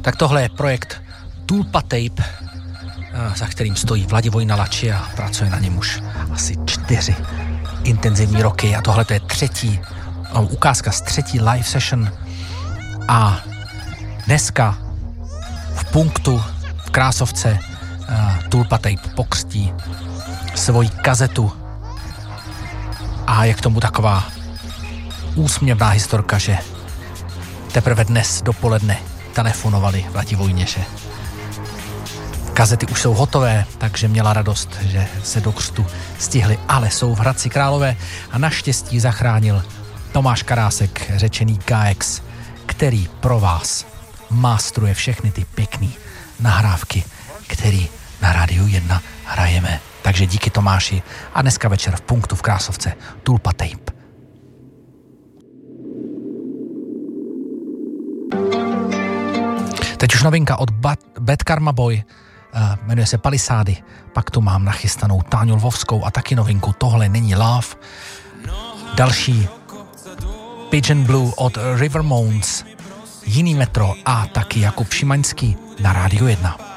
Tak tohle je projekt Tulpa Tape, za kterým stojí Vladivojna Lači a pracuje na něm už asi 4 intenzivní roky a tohle to je ukázka z 3. live session a dneska v punktu v Krásovce Tulpa Tape pokřtí svoji kazetu a je k tomu taková úsměvná historka, že teprve dnes dopoledne telefonovali Vladivojně, že kazety už jsou hotové, takže měla radost, že se do křtu stihli, ale jsou v Hradci Králové a naštěstí zachránil Tomáš Karásek, řečený KX, který pro vás mástruje všechny ty pěkný nahrávky, který na Rádiu 1 hrajeme. Takže díky Tomáši a dneska večer v punktu v Krásovce Tulpa Tape. Teď už novinka od Bad Karma Boy, jmenuje se Palisády, pak tu mám nachystanou Táňu Lvovskou a taky novinku Tohle není love. Další Pigeon Blue od River Mounds, jiný metro a taky Jakub Šimaňský na Rádiu 1.